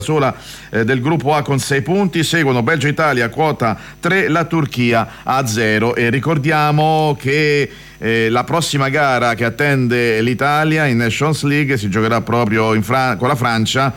sola del gruppo A con 6 punti, seguono Belgio e Italia quota 3, la Turchia a 0 e ricordiamo che la prossima gara che attende l'Italia in Nations League si giocherà proprio con la Francia